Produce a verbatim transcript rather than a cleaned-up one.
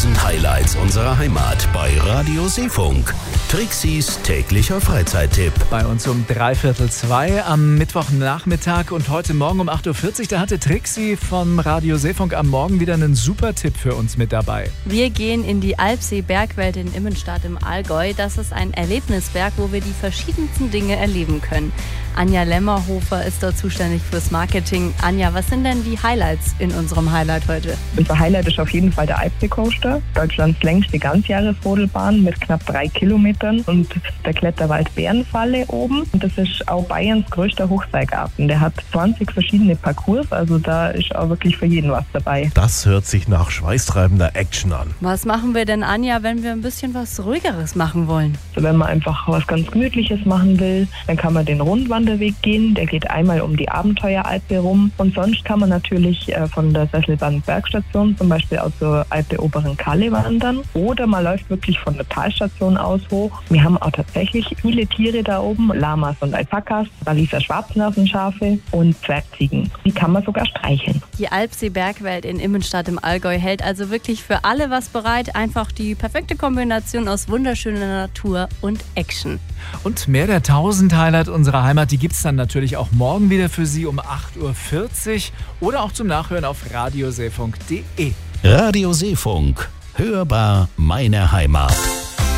tausend Highlights unserer Heimat bei Radio Seefunk. Trixis täglicher Freizeittipp. Bei uns um dreiviertel zwei am Mittwochnachmittag und heute Morgen um acht Uhr vierzig, da hatte Trixi vom Radio Seefunk am Morgen wieder einen super Tipp für uns mit dabei. Wir gehen in die Alpsee-Bergwelt in Immenstadt im Allgäu. Das ist ein Erlebnisberg, wo wir die verschiedensten Dinge erleben können. Anja Lemmerhofer ist dort zuständig fürs Marketing. Anja, was sind denn die Highlights in unserem Highlight heute? Unser Highlight ist auf jeden Fall der Alpsee Coaster, Deutschlands längste Ganzjahresrodelbahn mit knapp drei Kilometern und der Kletterwald Bärenfalle oben. Und das ist auch Bayerns größter Hochseilgarten. Der hat zwanzig verschiedene Parcours, also da ist auch wirklich für jeden was dabei. Das hört sich nach schweißtreibender Action an. Was machen wir denn, Anja, wenn wir ein bisschen was Ruhigeres machen wollen? Also wenn man einfach was ganz Gemütliches machen will, dann kann man den Rundwanderweg gehen. Der geht einmal um die Abenteueralpe rum. Und sonst kann man natürlich äh, von der Sesselbahn Bergstation zum Beispiel aus zur Alpe Oberen Kalle wandern. Oder man läuft wirklich von der Talstation aus hoch. Wir haben auch tatsächlich viele Tiere da oben, Lamas und Alpakas, Waliser Schwarznasenschafe und Zwergziegen. Die kann man sogar streicheln. Die Alpsee-Bergwelt in Immenstadt im Allgäu hält also wirklich für alle was bereit. Einfach die perfekte Kombination aus wunderschöner Natur und Action. Und mehr der tausend Highlight unserer Heimat, die gibt es dann natürlich auch morgen wieder für Sie um acht Uhr vierzig oder auch zum Nachhören auf radioseefunk punkt de. Radio Seefunk. Hörbar meine Heimat.